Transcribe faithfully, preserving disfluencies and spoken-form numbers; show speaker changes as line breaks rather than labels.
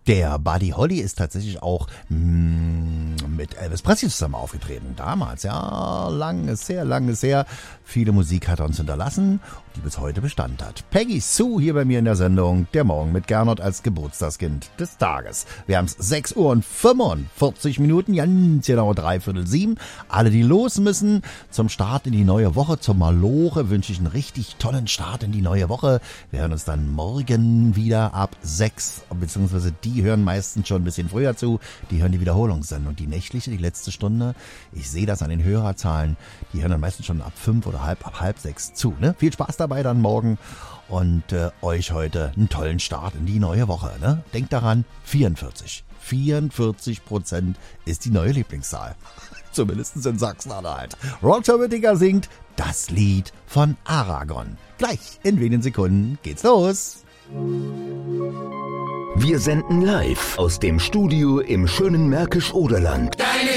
Der Buddy Holly ist tatsächlich auch mh, mit Elvis Presley zusammen aufgetreten. Damals, ja, lang ist her, lang ist her. Viele Musik hat er uns hinterlassen, die bis heute Bestand hat. Peggy Sue hier bei mir in der Sendung. Der Morgen mit Gernot als Geburtstagskind des Tages. Wir haben es sechs Uhr und fünfundvierzig Minuten, ganz genau dreiviertel sieben. Alle, die los müssen zum Start in die neue Woche, zur Malore, wünsche ich einen richtig tollen Start in die neue Woche. Wir hören uns dann morgen wieder ab sechs, beziehungsweise die hören meistens schon ein bisschen früher zu. Die hören die Wiederholungssendung. Die nächtliche, die letzte Stunde. Ich sehe das an den Hörerzahlen. Die hören dann meistens schon ab fünf oder halb, ab halb sechs zu. Ne? Viel Spaß dabei dann morgen und äh, euch heute einen tollen Start in die neue Woche. Ne? Denkt daran, vierundvierzig. vierundvierzig Prozent ist die neue Lieblingszahl. Zumindest in Sachsen-Anhalt. Roger Whittaker singt das Lied von Aragon. Gleich in wenigen Sekunden geht's los.
Wir senden live aus dem Studio im schönen Märkisch-Oderland.
Deine